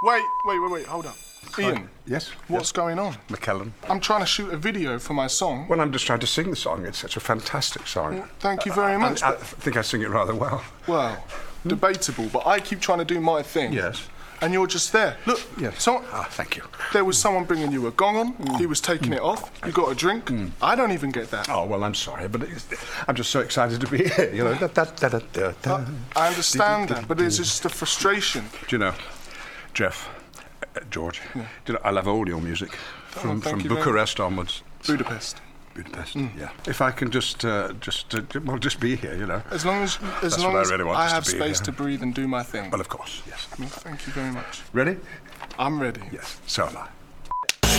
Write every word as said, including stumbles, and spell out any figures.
Wait, wait, wait, wait, hold up. Ian. Yes? What's yes. going on? McKellen. I'm trying to shoot a video for my song. Well, I'm just trying to sing the song. It's such a fantastic song. Well, thank you very much. I, I, I think I sing it rather well. Well, debatable, but I keep trying to do my thing. Yes. And you're just there. Look, Yes. someone, Ah, thank you. there was someone bringing you a gong on. He was taking it off. You got a drink. I don't even get that. Oh, well, I'm sorry, but it's, I'm just so excited to be here, you know. Da, da, da, da, da, da. I understand that, but it's just a frustration. Do you know, Jeff, uh, George, Yeah. do you know, I love all your music, from, Oh, thank from you very Bucharest onwards. Budapest. Budapest, yeah. If I can just, uh, just, uh, j- well, just be here, you know. As long as, as That's long what I as really want, I just to have be space here. to breathe and do my thing. Well, of course, yes. Well, thank you very much. Ready? I'm ready. Yes, so am I.